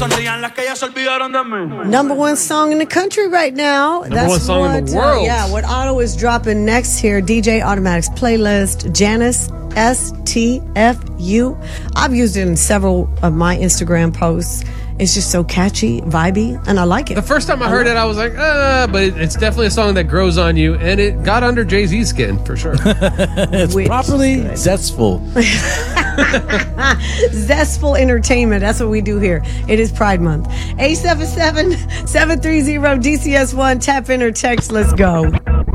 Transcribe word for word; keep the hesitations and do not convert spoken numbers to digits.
Number one song in the country right now. Number That's one song what, in the world. Uh, yeah, what Otto is dropping next here. D J Automatic's playlist. Janice S T F U. I've used it in several of my Instagram posts. It's just so catchy, vibey, and I like it. The first time I, I heard it, it, I was like, uh, but it, it's definitely a song that grows on you, and it got under Jay-Z's skin, for sure. It's Which properly zestful. Zestful entertainment. That's what we do here. It is Pride Month. eight seven seven, seven three zero, D C S one. Tap in or text. Let's go.